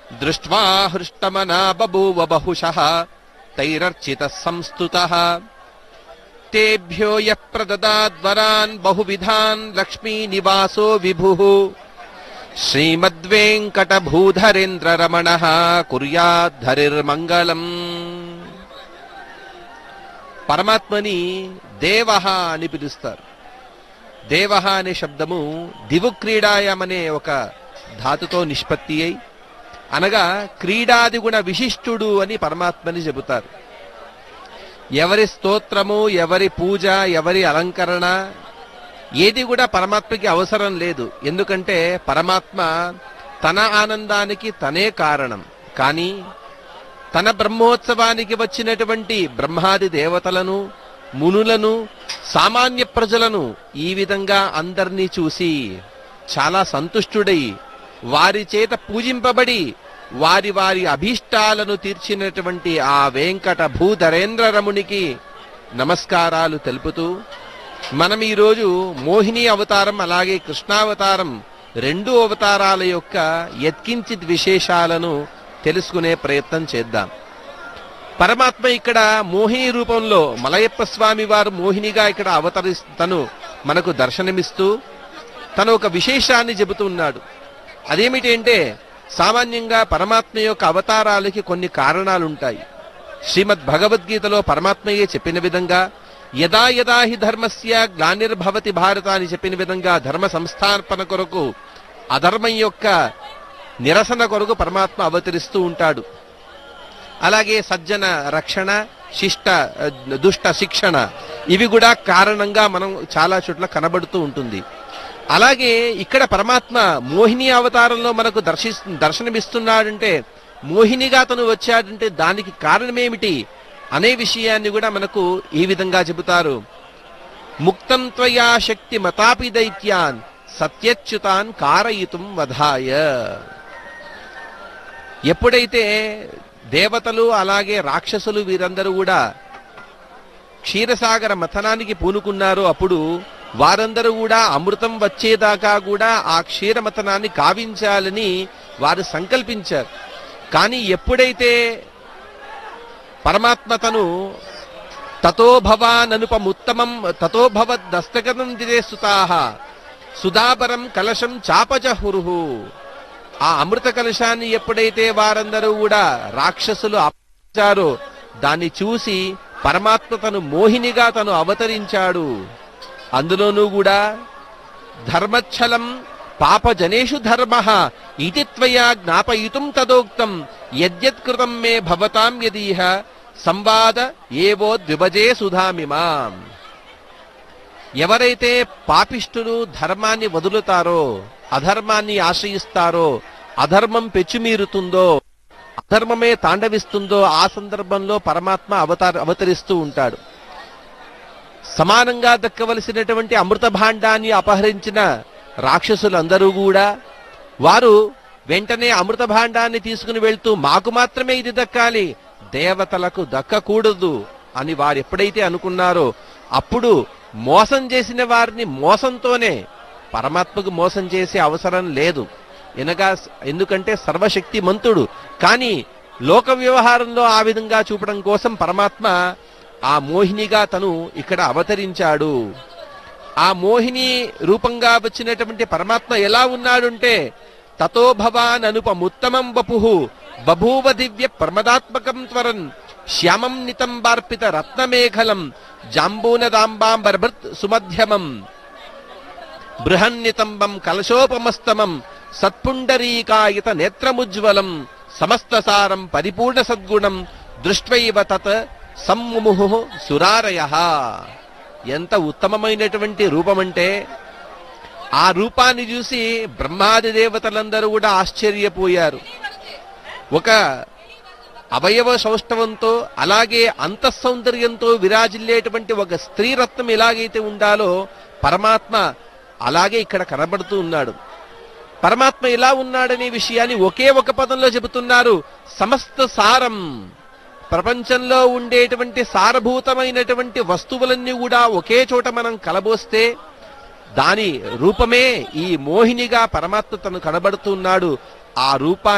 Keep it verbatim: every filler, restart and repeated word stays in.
దృష్ట్వా హృష్టమనా బభూవ బహుశః తైరర్చితః సంస్తుతః తేభ్యో యః ప్రదదాద్వరాన్ బహువిధాన్ లక్ష్మీ నివాసో విభుః శ్రీమద్వేంకటభూధరేంద్ర రమణః కుర్యాద్ధరిర్మంగళం. పరమాత్మని దేవః అని పిలుస్తారు. దేవః అనే శబ్దము దివు క్రీడాయం అనే ఒక ధాతుతో నిష్పత్తి అయి, అనగా క్రీడాది గుణ విశిష్టుడు అని పరమాత్మని చెబుతారు. ఎవరి స్తోత్రము, ఎవరి పూజ, ఎవరి అలంకరణ ఏది కూడా పరమాత్మకి అవసరం లేదు. ఎందుకంటే పరమాత్మ తన ఆనందానికి తనే కారణం. కానీ తన బ్రహ్మోత్సవానికి వచ్చినటువంటి బ్రహ్మాది దేవతలను, మునులను, సామాన్య ప్రజలను ఈ విధంగా అందరినీ చూసి చాలా సంతుష్టుడై వారి చేత పూజింపబడి వారి వారి అభీష్టాలను తీర్చినటువంటి ఆ వెంకట భూధరేంద్ర రమునికి నమస్కారాలు తెలుపుతూ, మనం ఈరోజు మోహిని అవతారం అలాగే కృష్ణావతారం రెండు అవతారాల యొక్క యత్కించిత్ విశేషాలను తెలుసుకునే ప్రయత్నం చేద్దాం. పరమాత్మ ఇక్కడ మోహిని రూపంలో మలయప్ప స్వామి వారు మోహినిగా ఇక్కడ అవతరిస్తను మనకు దర్శనమిస్తూ తను ఒక విశేషాన్ని చెబుతున్నాడు. అదేమిటంటే సామాన్యంగా పరమాత్మ యొక్క అవతారాలకి కొన్ని కారణాలుంటాయి. శ్రీమద్ భగవద్గీతలో పరమాత్మయే చెప్పిన విధంగా యదా యదా హి ధర్మస్య గ్లానిర్భవతి భారత అని చెప్పిన విధంగా ధర్మ సంస్థాపన కొరకు, అధర్మం యొక్క నిరసన కొరకు పరమాత్మ అవతరిస్తూ ఉంటాడు. అలాగే సజ్జన రక్షణ, శిష్ట దుష్ట శిక్షణ ఇవి కూడా కారణంగా మనం చాలా చోట్ల కనబడుతూ ఉంటుంది. అలాగే ఇక్కడ పరమాత్మ మోహిని అవతారంలో మనకు దర్శి దర్శనమిస్తున్నాడంటే మోహినిగా తను వచ్చాడంటే దానికి కారణమేమిటి అనే విషయాన్ని కూడా మనకు ఈ విధంగా చెబుతారు. ముక్తం త్వయా శక్తి మతాపి దైత్యాన్ సత్యచ్యుతాన్ కారయితుం వధాయ. ఎప్పుడైతే దేవతలు అలాగే రాక్షసులు వీరందరూ కూడా క్షీరసాగర మథనానికి పూనుకున్నారో అప్పుడు వారందరూ కూడా అమృతం వచ్చేదాకా కూడా ఆ క్షీరమథనాన్ని కావించాలని వారు సంకల్పించారు. కానీ ఎప్పుడైతే పరమాత్మ తను తతోభవాననుపముత్తమం తతోభవద్దస్తగతం దిదే సుతాః సుధాబరం కలశం చాపజహురుహు, ఆ అమృత కలశాన్ని ఎప్పుడైతే వారందరూ కూడా రాక్షసులు అపచారో దాన్ని చూసి పరమాత్మ తను మోహినిగా తను అవతరించాడు. అందులోనూ కూడా ధర్మచ్ఛలం పాపజనేషు ధర్మః ఇతి త్వయా జ్ఞాపయితుం తదోక్తం యద్యత్కృతం మే భవతాం యదీహ సంవాద ఏవో ద్విభజే సుధామిమాం. ఎవరైతే పాపిష్ఠులు ధర్మాన్ని వదులుతారో, అధర్మాన్ని ఆశ్రయిస్తారో, అధర్మం పెచ్చుమీరుతుందో, అధర్మమే తాండవిస్తుందో ఆ సందర్భంలో పరమాత్మ అవతార అవతరిస్తూ ఉంటాడు. సమానంగా దక్కవలసినటువంటి అమృత భాండాన్ని అపహరించిన రాక్షసులందరూ కూడా వారు వెంటనే అమృత భాండాన్ని తీసుకుని వెళ్తూ మాకు మాత్రమే ఇది దక్కాలి, దేవతలకు దక్కకూడదు అని వారు ఎప్పుడైతే అనుకున్నారో అప్పుడు మోసం చేసిన వారిని మోసంతోనే, పరమాత్మకు మోసం చేసే అవసరం లేదు ఎనగా ఎందుకంటే సర్వశక్తి మంతుడు. కానీ లోక వ్యవహారంలో ఆ విధంగా చూపడం కోసం పరమాత్మ ఆ మోహినిగా తను ఇక్కడ అవతరించాడు. ఆ మోహిని రూపంగా వచ్చినటువంటి పరమాత్మ ఎలా ఉన్నాడుంటే తతో భవాన్ అనుపముత్తమం వపుః బభూవ దివ్య ప్రమదాత్మకం త్వరన్ శ్యామం నితంబార్పిత రత్నమేఖలం జాంబూనదాంబాంబర్భృత్ సుమధ్యమం బృహన్నితంబం కలశోపమస్తమం సత్పుండరీకాయిత నేత్రముజ్వలం సమస్తసారం పరిపూర్ణ సద్గుణం దృష్ట్వైవ తత్ సమ్ముముః సురారయః. ఎంత ఉత్తమమైనటువంటి రూపమంటే ఆ రూపాన్ని చూసి బ్రహ్మాది దేవతలందరూ కూడా ఆశ్చర్యపోయారు. ఒక అవయవ సౌష్ఠవంతో అలాగే అంతఃసౌందర్యంతో విరాజిల్లేటువంటి ఒక స్త్రీరత్నం ఎలాగైతే ఉండాలో పరమాత్మ అలాగే ఇక్కడ కనబడుతూ ఉన్నాడు. పరమాత్మ ఎలా ఉన్నాడనే విషయాన్ని ఒకే ఒక పదంలో చెబుతున్నారు, సమస్త సారం. ప్రపంచంలో ఉండేటువంటి సారభూతమైనటువంటి వస్తువులన్నీ కూడా ఒకే చోట మనం కలబోస్తే దాని రూపమే ఈ మోహినిగా పరమాత్మ తను కనబడుతున్నాడు. ఆ రూపాన్ని